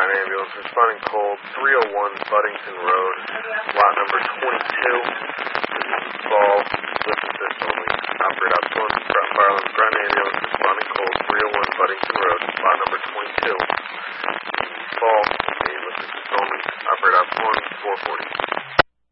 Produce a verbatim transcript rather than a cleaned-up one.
Ground Ambulance responding cold, three oh one Buddington Road, lot number twenty-two. This is Ball, with assist only. Operate out to Ground Ambulance responding cold, three oh one Buddington Road, lot number twenty-two.